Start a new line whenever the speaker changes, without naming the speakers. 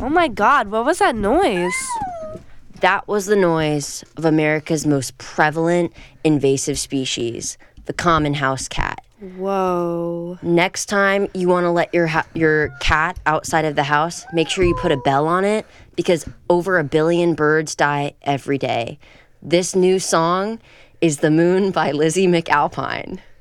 Oh my God, what was that noise?
That was the noise of America's most prevalent invasive species, the common house cat.
Whoa.
Next time you want to let your cat outside of the house, make sure you put a bell on it because over 1 billion birds die every day. This new song is The Moon by Lizzie McAlpine.